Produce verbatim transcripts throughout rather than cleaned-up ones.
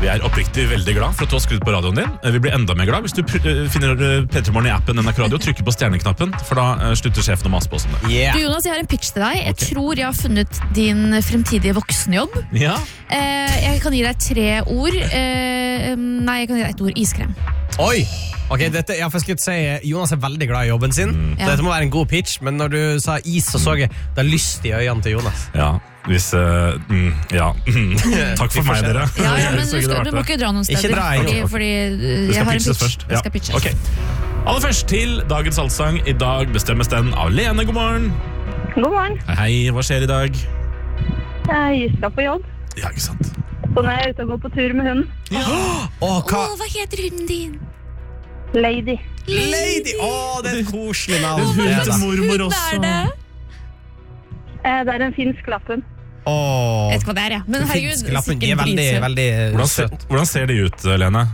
Vi er oppriktig veldig glad for at du har skrudd på radioen din. Vi blir enda mer glad hvis du pr- finner P tre Morgen i appen N R K Radio og trykker på stjerneknappen, for da uh, slutter sjefen å mase på oss om det. Yeah. Du Jonas, jeg har en pitch til deg. Jeg Ok. tror jeg har funnet din fremtidige voksenjobb. Ja. Eh, jeg kan gi deg tre ord. Eh, nei, jeg kan gi deg ett ord. Iskrem. Oi! Ok, dette, jeg får si, Jonas er veldig glad i jobben sin. Ja. Dette må være en god pitch, men når du sa is, så så jeg det er lyst i øynene til Jonas. Ja, hvis uh, mm, Ja. Takk for Vi får meg, se. dere. Ja, ja, men Så du, det skal, var du må det. ikke dra noen steder. Ikke dra inn. fordi, Ok. fordi uh, Det jeg skal har en pitches pitch. først. Det Ja. skal pitches. Ok. Aller først til dagens allsang. I dag bestemmes den av Lene. God morgen. God morgen. Hei, hei. Hva skjer i dag? Jeg skal på jobb, Ja, ikke sant. så nå er jeg ute og går på tur med hunden. Åh, hva? Åh, hva heter hunden din? Lady. Lady! Åh, det er et koselig navn. Hun Det er til det. mormor Hund også. er det? Eh, Det er en finsk lapphund. Åh, Jeg vet ikke hva det er, ja. Men herregud, finske lappen, de er sikkert veldig, dritsøt. veldig Hvordan ser, søt. hvordan ser de ut, Lene?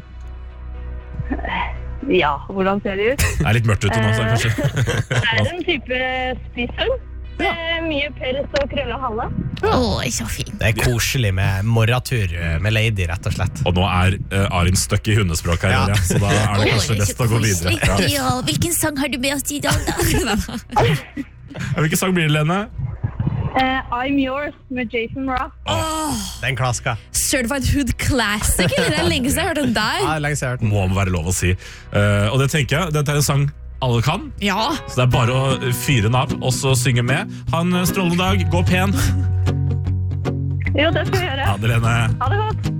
Ja, hvordan ser de ut? Det er litt mørkt ute nå, så kanskje. Det er en type spisshund. Med mye pels og krølla hale. Åh, så fin. Det er koselig med morgentur med Lady, rett og slett. Og nå er uh, Arin stuck i hundespråk her, Ja. ja. Så da er det Åh, kanskje så best å gå videre. koselig. Ja. Ja, hvilken sang har du med oss i dag, da? Hvilken sang blir det, Lene? Eh, I'm Yours med Jason Mraz. Den klaska. Certified Hood Classic, eller? Det er lenge siden jeg har hørt den Ja, der. det er lenge siden jeg har hørt den. Må være lov å si. Uh, og det tenker jeg, dette er en sang alle kan, Ja. så det er bare å fyre den av og så synge med. Ha en strålende dag, gå pen. Jo, det skal vi gjøre. Ha det, Lene. Ha det godt.